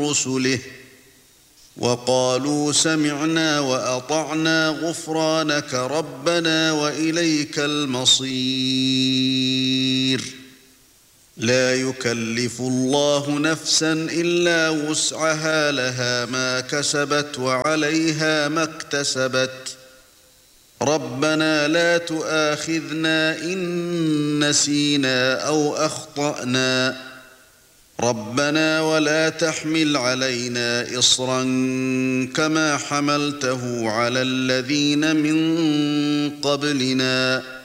رسله وقالوا سمعنا وأطعنا غفرانك ربنا وإليك المصير لا يكلف الله نفسا إلا وسعها لها ما كسبت وعليها ما اكتسبت ربنا لا تؤاخذنا إن نسينا أو أخطأنا ربنا ولا تحمل علينا إصرا كما حملته على الذين من قبلنا